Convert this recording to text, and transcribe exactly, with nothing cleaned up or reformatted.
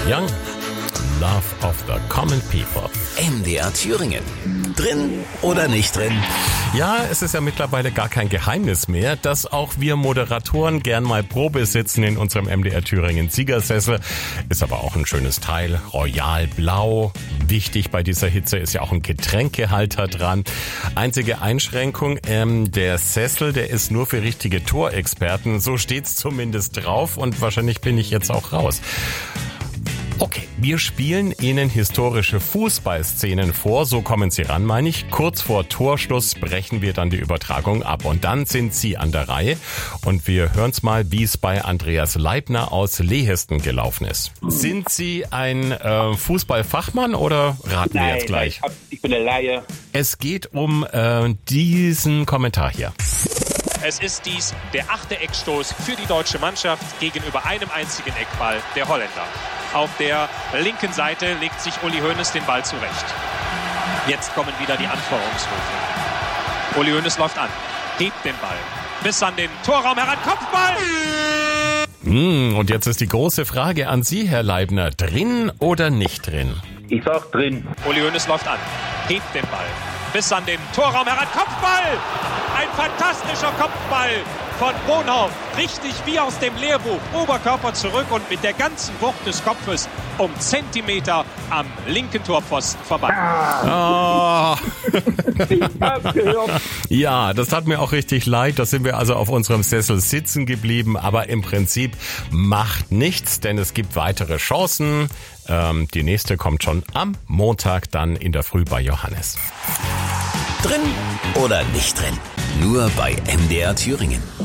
Young, Love of the Common People. M D R Thüringen. Drin oder nicht drin? Ja, es ist ja mittlerweile gar kein Geheimnis mehr, dass auch wir Moderatoren gern mal Probe sitzen in unserem M D R Thüringen Siegersessel. Ist aber auch ein schönes Teil. Royal Blau. Wichtig bei dieser Hitze ist ja auch ein Getränkehalter dran. Einzige Einschränkung, ähm, der Sessel, der ist nur für richtige Torexperten. So steht's zumindest drauf und wahrscheinlich bin ich jetzt auch raus. Okay, wir spielen Ihnen historische Fußballszenen vor, so kommen Sie ran, meine ich. Kurz vor Torschluss brechen wir dann die Übertragung ab und dann sind Sie an der Reihe und wir hören's mal, wie es bei Andreas Leibner aus Lehesten gelaufen ist. Sind Sie ein äh, Fußballfachmann oder raten Nein, wir jetzt gleich? Nein, ich bin eine Laie. Es geht um äh, diesen Kommentar hier. Es ist dies der achte Eckstoß für die deutsche Mannschaft gegenüber einem einzigen Eckball der Holländer. Auf der linken Seite legt sich Uli Hoeneß den Ball zurecht. Jetzt kommen wieder die Anforderungsrufe. Uli Hoeneß läuft an, hebt den Ball bis an den Torraum heran, Kopfball! Hm, und jetzt ist die große Frage an Sie, Herr Leibner. Drin oder nicht drin? Ich sag drin. Uli Hoeneß läuft an, hebt den Ball bis an den Torraum heran, Kopfball! Ein fantastischer Kopfball von Bonhoff, richtig wie aus dem Lehrbuch, Oberkörper zurück und mit der ganzen Wucht des Kopfes um Zentimeter am linken Torpfosten vorbei. Oh. Ich hab's gehört. Ja, das tat mir auch richtig leid. Da sind wir also auf unserem Sessel sitzen geblieben, aber im Prinzip macht nichts, denn es gibt weitere Chancen. Ähm, die nächste kommt schon am Montag dann in der Früh bei Johannes. Drin oder nicht drin? Nur bei M D R Thüringen.